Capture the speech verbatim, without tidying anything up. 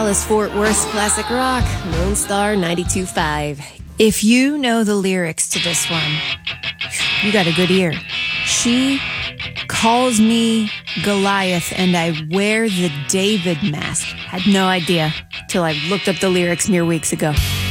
Dallas-Fort Worth classic rock, Lone Star ninety-two point five. If you know the lyrics to this one, you got a good ear. She calls me Goliath and I wear the David mask. Had no idea till I looked up the lyrics mere weeks ago.